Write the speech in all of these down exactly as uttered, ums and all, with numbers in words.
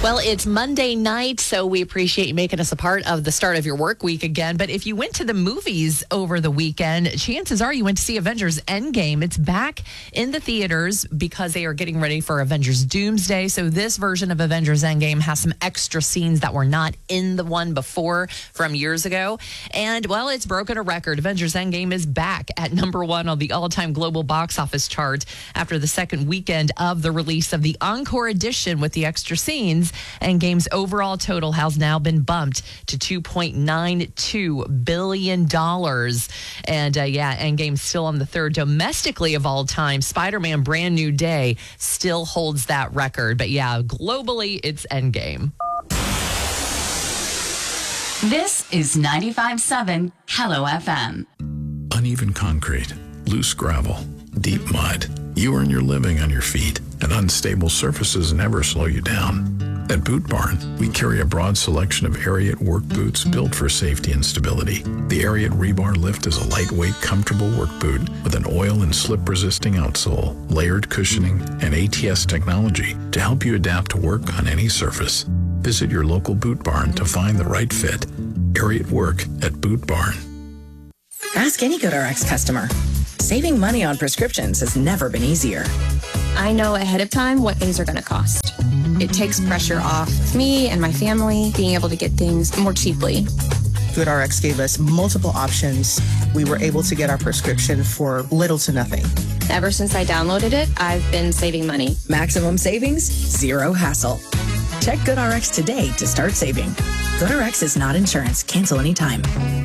Well, it's Monday night, so we appreciate you making us a part of the start of your work week again. But if you went to the movies over the weekend, chances are you went to see Avengers Endgame. It's back in the theaters because they are getting ready for Avengers Doomsday. So this version of Avengers Endgame has some extra scenes that were not in the one before from years ago. And, well, it's broken a record. Avengers Endgame is back at number one on the all-time global box office chart after the second weekend of the release of the Encore edition with the extra scenes. Endgame's overall total has now been bumped to two point nine two billion dollars. And, uh, yeah, Endgame's still on the third domestically of all time. Spider-Man Brand New Day still holds that record. But, yeah, globally, it's Endgame. This is ninety-five point seven Hello F M. Uneven concrete, loose gravel, deep mud. You earn your living on your feet, and unstable surfaces never slow you down. At Boot Barn, we carry a broad selection of Ariat work boots built for safety and stability. The Ariat Rebar Lift is a lightweight, comfortable work boot with an oil and slip-resisting outsole, layered cushioning, and A T S technology to help you adapt to work on any surface. Visit your local Boot Barn to find the right fit. Ariat Work at Boot Barn. Ask any GoodRx customer. Saving money on prescriptions has never been easier. I know ahead of time what things are going to cost. It takes pressure off me and my family being able to get things more cheaply. GoodRx gave us multiple options. We were able to get our prescription for little to nothing. Ever since I downloaded it, I've been saving money. Maximum savings, zero hassle. Check GoodRx today to start saving. GoodRx is not insurance. Cancel anytime.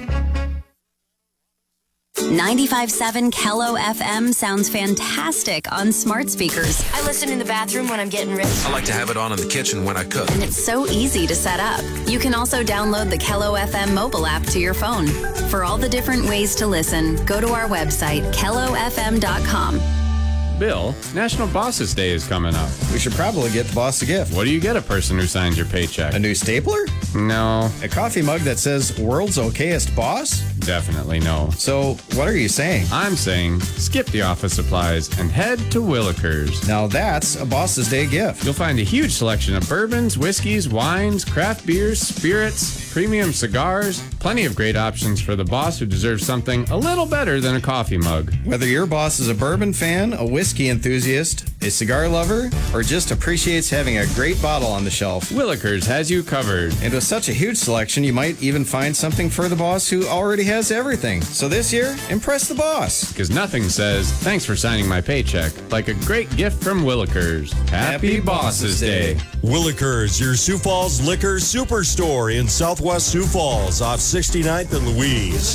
ninety-five point seven Kello F M sounds fantastic on smart speakers. I listen in the bathroom when I'm getting ready. I like to have it on in the kitchen when I cook. And it's so easy to set up. You can also download the Kello F M mobile app to your phone. For all the different ways to listen, go to our website, kello f m dot com. Bill, National Bosses Day is coming up. We should probably get the boss a gift. What do you get a person who signs your paycheck? A new stapler? No. A coffee mug that says World's Okayest Boss? Definitely no. So, what are you saying? I'm saying skip the office supplies and head to Willikers. Now that's a Boss's Day gift. You'll find a huge selection of bourbons, whiskeys, wines, craft beers, spirits, premium cigars, plenty of great options for the boss who deserves something a little better than a coffee mug. Whether your boss is a bourbon fan, a whiskey enthusiast, a cigar lover, or just appreciates having a great bottle on the shelf, Willikers has you covered. And with such a huge selection, you might even find something for the boss who already has everything. So this year, impress the boss. Because nothing says, thanks for signing my paycheck, like a great gift from Willikers. Happy, Happy Bosses Day. Willikers, your Sioux Falls liquor superstore in southwest Sioux Falls off sixty-ninth and Louise.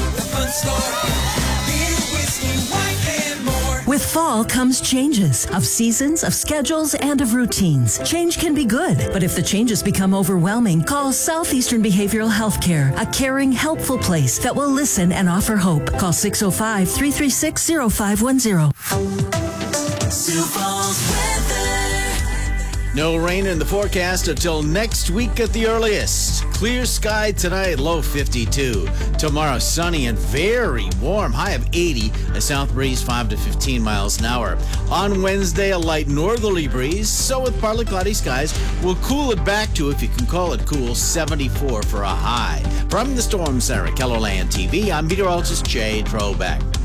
With fall comes changes of seasons, of schedules, and of routines. Change can be good, but if the changes become overwhelming, call Southeastern Behavioral Healthcare, a caring, helpful place that will listen and offer hope. Call six oh five, three three six, oh five one oh. Sioux Falls weather. No rain in the forecast until next week at the earliest. Clear sky tonight, low fifty-two. Tomorrow, sunny and very warm, high of eighty. A south breeze five to fifteen miles an hour. On Wednesday, a light northerly breeze, so with partly cloudy skies, we'll cool it back to, if you can call it cool, seventy-four for a high. From the Storm Center at Kellerland T V, I'm meteorologist Jay Trobeck.